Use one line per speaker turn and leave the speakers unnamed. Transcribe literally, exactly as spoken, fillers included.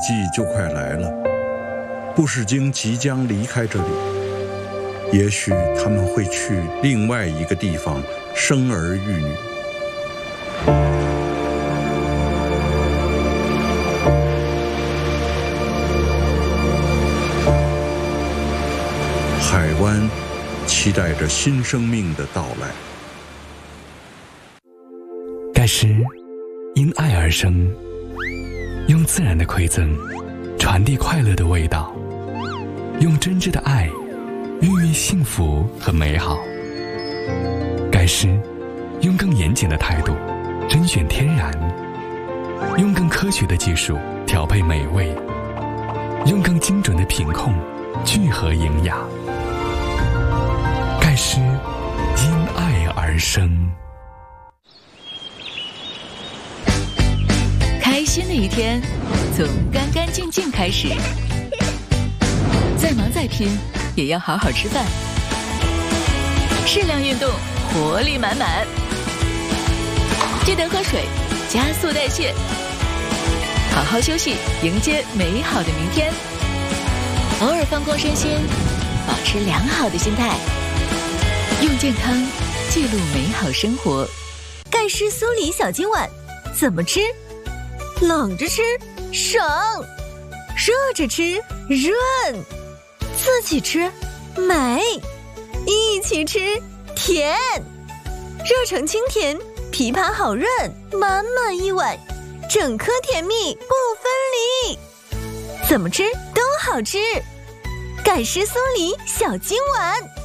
季就快来了，布氏鲸即将离开这里，也许他们会去另外一个地方生儿育女。海湾期待着新生命的到来。
盖石因爱而生，用自然的馈赠传递快乐的味道，用真挚的爱孕育幸福和美好。盖石用更严谨的态度甄选天然，用更科学的技术调配美味，用更精准的品控聚合营养。盖石因爱而生。
开心的一天从干干净净开始，再忙再拼也要好好吃饭，适量运动，活力满满，记得喝水，加速代谢，好好休息，迎接美好的明天。偶尔放空身心，保持良好的心态，用健康记录美好生活。
盖世酥梨小金碗怎么吃？冷着吃省，热着吃润，自己吃美，一起吃甜，热成清甜，枇杷好润，满满一碗，整颗甜蜜不分离，怎么吃都好吃。盖世酥梨小金碗。